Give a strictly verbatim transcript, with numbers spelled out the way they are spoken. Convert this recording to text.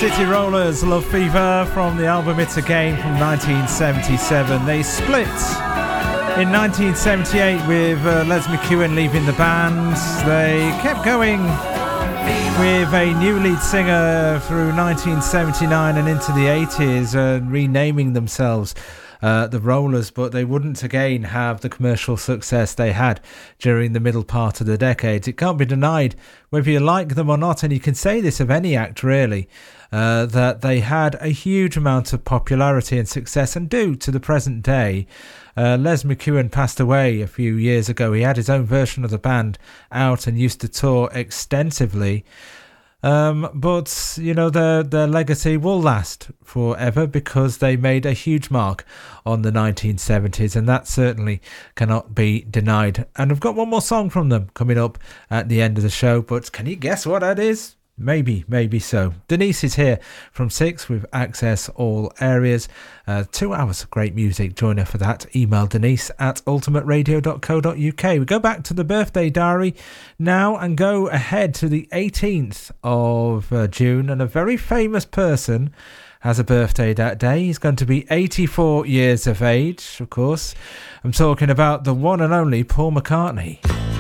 City Rollers, Love Fever, from the album It's a Game from nineteen seventy-seven. They split in nineteen seventy-eight with uh, Les McEwen leaving the band. They kept going with a new lead singer through nineteen seventy-nine and into the eighties, uh, renaming themselves Uh, the Rollers, but they wouldn't again have the commercial success they had during the middle part of the decade. It can't be denied, whether you like them or not, and you can say this of any act really, uh, that they had a huge amount of popularity and success, and do to the present day. Uh, Les McEwen passed away a few years ago. He had his own version of the band out and used to tour extensively. Um, but, you know, their, their legacy will last forever because they made a huge mark on the nineteen seventies, and that certainly cannot be denied. And I've got one more song from them coming up at the end of the show, but can you guess what that is? Maybe, maybe so. Denise is here from six with Access All Areas. Uh, two hours of great music. Join her for that. Email Denise at ultimate radio dot co dot uk. We go back to the birthday diary now and go ahead to the eighteenth of uh, June. And a very famous person has a birthday that day. He's going to be eighty-four years of age, of course. I'm talking about the one and only Paul McCartney.